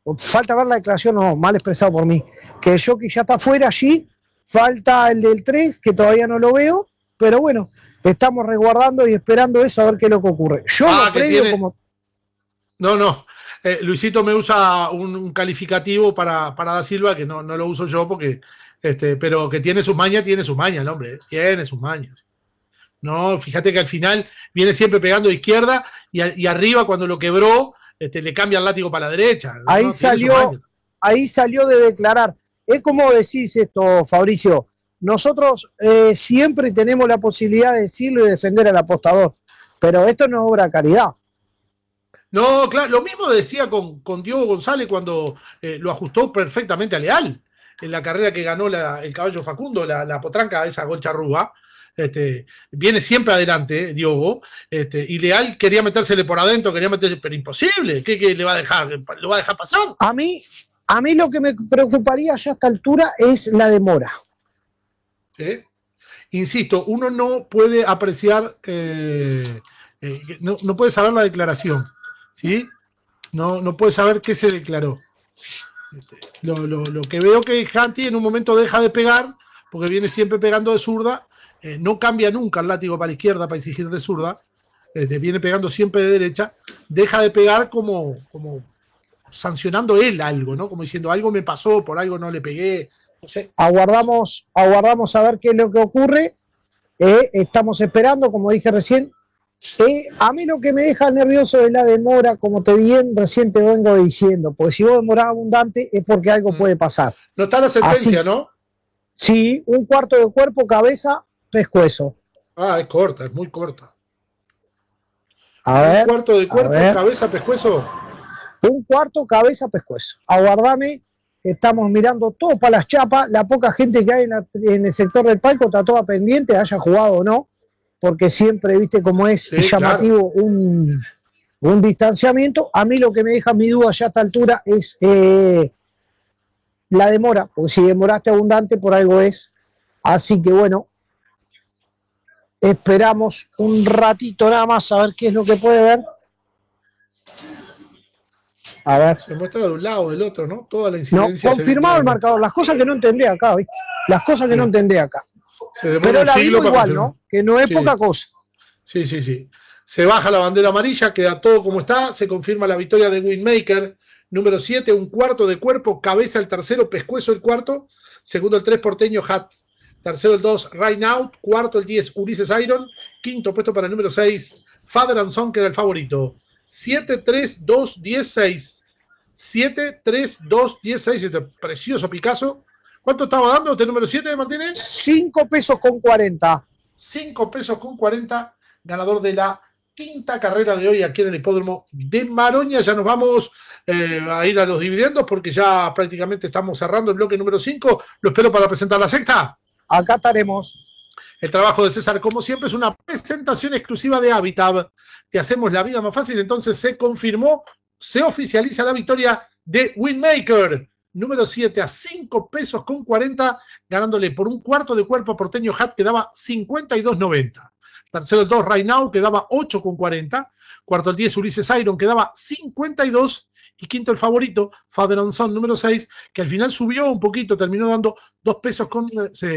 falta ver la declaración, no, mal expresado por mí, que el jockey ya está fuera allí, falta el del 3, que todavía no lo veo, pero bueno, estamos resguardando y esperando eso a ver qué es lo que ocurre. Yo lo previo tiene... como... No. Luisito me usa un calificativo para Da Silva que no lo uso yo porque, pero que tiene sus mañas, el hombre, tiene sus mañas. No, fíjate que al final viene siempre pegando de izquierda y arriba cuando lo quebró, le cambia el látigo para la derecha. Ahí salió de declarar. Es como decís esto, Fabricio. Nosotros siempre tenemos la posibilidad de decirlo y defender al apostador, pero esto no es obra de caridad. No, claro, lo mismo decía con Diego González cuando lo ajustó perfectamente a Leal en la carrera que ganó el caballo Facundo, la potranca esa Golcha Rúa. Viene siempre adelante, Diogo, y Leal quería metérsele por adentro, pero imposible, ¿qué le va a dejar? ¿Lo va a dejar pasar? A mí lo que me preocuparía ya a esta altura es la demora. Insisto, uno no puede apreciar, no puede saber la declaración, ¿sí? No puede saber qué se declaró. Lo que veo que Hanti en un momento deja de pegar, porque viene siempre pegando de zurda, no cambia nunca el látigo para la izquierda para exigir de zurda, viene pegando siempre de derecha, deja de pegar como sancionando él algo, ¿no? Como diciendo, algo me pasó, por algo no le pegué, no sé. Aguardamos a ver qué es lo que ocurre, estamos esperando, como dije recién. A mí lo que me deja nervioso es la demora, como recién te vengo diciendo, porque si vos demorás abundante es porque algo puede pasar. No está la sentencia, ¿no? Sí, un cuarto de cuerpo, cabeza, pescuezo. Es corta, es muy corta. Un cuarto de cuerpo, cabeza, pescuezo. Un cuarto, cabeza, pescuezo. Aguardame, estamos mirando todo para las chapas, la poca gente que hay en el sector del palco está toda pendiente, haya jugado o no, porque siempre, viste cómo es llamativo, claro, un distanciamiento. A mí lo que me deja mi duda ya a esta altura es la demora, porque si demoraste abundante por algo es. Así que bueno, esperamos un ratito nada más a ver qué es lo que puede ver. A ver. Se muestra de un lado o del otro, ¿no? Toda la incidencia. No, confirmado el marcador, las cosas que no entendí acá, ¿viste? Las cosas que no entendí acá. Pero la vimos igual, ¿no? Que no es poca cosa. Sí. Se baja la bandera amarilla, queda todo como está, se confirma la victoria de Winmaker. Número 7, un cuarto de cuerpo, cabeza el tercero, pescuezo el cuarto, segundo el 3, Porteño Hat, tercero el 2, Right Now, cuarto el 10, Ulises Iron, quinto puesto para el número 6, Father and Son, que era el favorito. 7-3-2-10-6. 7-3-2-10-6, este precioso Picasso. ¿Cuánto estaba dando este número 7, Martínez? 5 pesos con 40. 5 pesos con 40, ganador de la quinta carrera de hoy aquí en el hipódromo de Maroña. Ya nos vamos a ir a los dividendos porque ya prácticamente estamos cerrando el bloque número 5. Lo espero para presentar la sexta. Acá estaremos. El trabajo de César, como siempre, es una presentación exclusiva de Habitat. Te hacemos la vida más fácil. Entonces se confirmó, se oficializa la victoria de Winmaker. Número 7 a 5 pesos con 40, ganándole por un cuarto de cuerpo a Porteño Hat, que daba 52.90. Tercero el 2, Right Now, que daba 8,40. Cuarto el 10, Ulises Iron, que daba 52. Y quinto el favorito, Father and Son, número 6, que al final subió un poquito, terminó dando 2 pesos con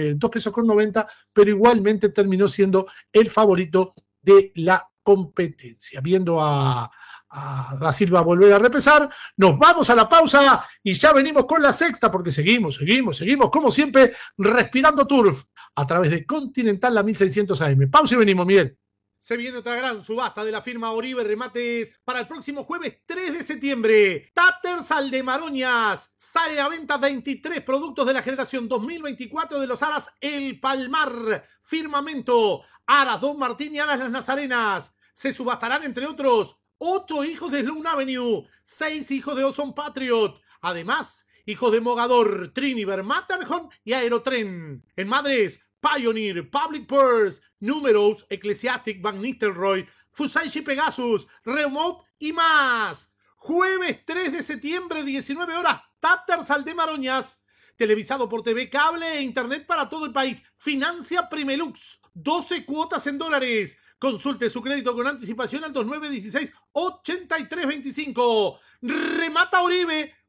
90, pero igualmente terminó siendo el favorito de la competencia. Viendo a Da Silva volver a repesar, nos vamos a la pausa y ya venimos con la sexta, porque seguimos, como siempre, respirando turf a través de Continental, la 1600 AM. Pausa y venimos, Miguel. Se viene otra gran subasta de la firma Oribe Remates para el próximo jueves 3 de septiembre. Tattersall de Maroñas. Sale a venta 23 productos de la generación 2024 de los aras El Palmar, Firmamento, aras Don Martín y aras Las Nazarenas. Se subastarán, entre otros, 8 hijos de Sloan Avenue, 6 hijos de Ozone Patriot. Además, hijos de Mogador, Triniver, Matterhorn y Aerotren. En Madres, Pioneer, Public Purse, Numerous, Ecclesiastic, Van Nistelrooy, Fusaichi Pegasus, Remote y más. Jueves 3 de septiembre, 19 horas, Tattersall de Maroñas. Televisado por TV, cable e internet para todo el país. Financia Primelux. 12 cuotas en dólares. Consulte su crédito con anticipación al 2916-8325. Remata Oribe.